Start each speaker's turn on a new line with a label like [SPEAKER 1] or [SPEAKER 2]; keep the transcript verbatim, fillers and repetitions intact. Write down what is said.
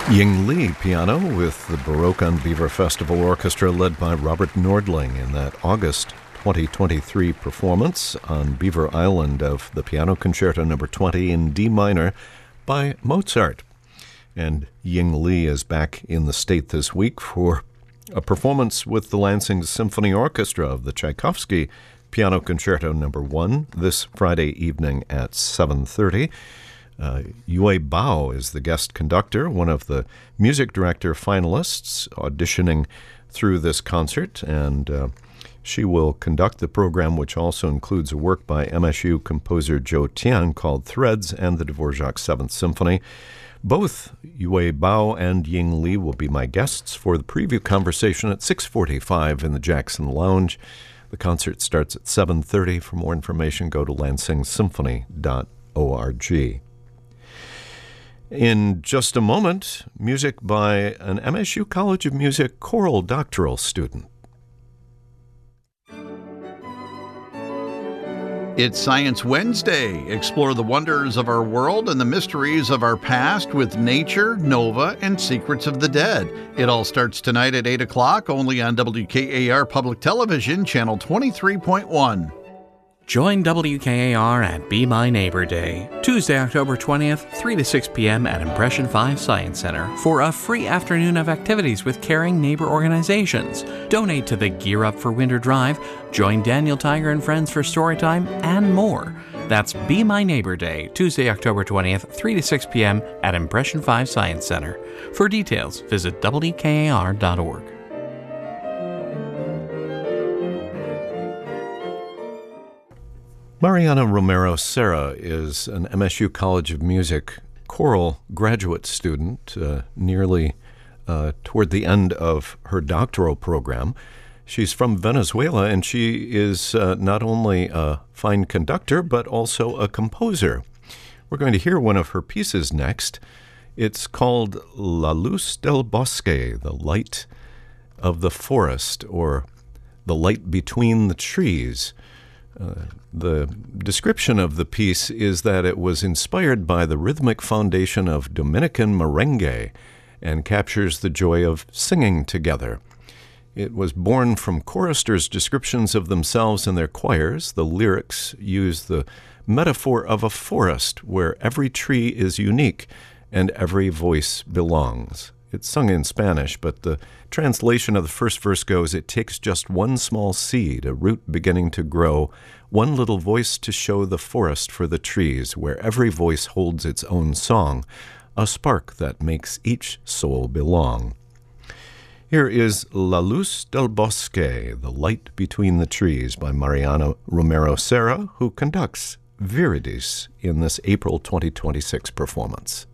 [SPEAKER 1] Ying Li piano with the Baroque on Beaver Festival Orchestra led by Robert Nordling in that August twenty twenty-three performance on Beaver Island of the Piano Concerto number twenty in D minor by Mozart. And Ying Li is back in the state this week for a performance with the Lansing Symphony Orchestra of the Tchaikovsky Piano Concerto number one this Friday evening at seven thirty. Uh, Yue Bao is the guest conductor, one of the music director finalists auditioning through this concert, and uh, she will conduct the program, which also includes a work by M S U composer Zhou Tian called Threads and the Dvorak Seventh Symphony. Both Yue Bao and Ying Li will be my guests for the preview conversation at six forty-five in the Jackson Lounge. The concert starts at seven thirty. For more information, go to lansing symphony dot org. In just a moment, music by an M S U College of Music choral doctoral student.
[SPEAKER 2] It's Science Wednesday. Explore the wonders of our world and the mysteries of our past with nature, nova, and secrets of the dead. It all starts tonight at eight o'clock, only on W K A R Public Television, Channel twenty-three point one.
[SPEAKER 3] Join W K A R at Be My Neighbor Day, Tuesday, October twentieth, three to six p.m. at Impression five Science Center for a free afternoon of activities with caring neighbor organizations. Donate to the Gear Up for Winter Drive, join Daniel Tiger and friends for Storytime, and more. That's Be My Neighbor Day, Tuesday, October twentieth, three to six p.m. at Impression five Science Center. For details, visit W K A R dot org.
[SPEAKER 1] Mariana Romero Serra is an M S U College of Music choral graduate student, uh, nearly uh, toward the end of her doctoral program. She's from Venezuela, and she is uh, not only a fine conductor, but also a composer. We're going to hear one of her pieces next. It's called La Luz del Bosque, the light of the forest, or the light between the trees. Uh, the description of the piece is that it was inspired by the rhythmic foundation of Dominican merengue and captures the joy of singing together. It was born from choristers' descriptions of themselves and their choirs. The lyrics use the metaphor of a forest where every tree is unique and every voice belongs. It's sung in Spanish, but the translation of the first verse goes, "It takes just one small seed, a root beginning to grow, one little voice to show the forest for the trees, where every voice holds its own song, a spark that makes each soul belong." Here is La Luz del Bosque, the light between the trees, by Mariana Romero Serra, who conducts Viridis in this April twenty twenty-six performance.